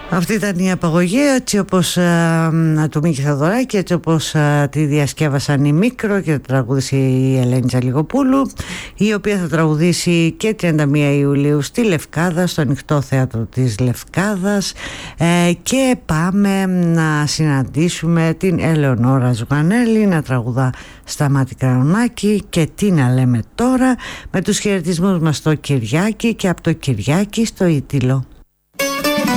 Αυτή ήταν η απαγωγή, έτσι όπως του Μίκη Θεοδωράκη, έτσι όπως τη διασκεύασαν η Μίκρο και θα τραγουδήσει η Ελένη Τζαλιγοπούλου, η οποία θα τραγουδήσει και 31 Ιουλίου στη Λευκάδα, στο Ανοιχτό Θέατρο της Λευκάδας, και πάμε να συναντήσουμε την Ελεονόρα Ζουγανέλη να τραγουδά Σταμάτη Κανονάκη και τι να λέμε τώρα, με τους χαιρετισμούς μας στο Κυριάκη και από το Κυριάκη στο Ήτυλο.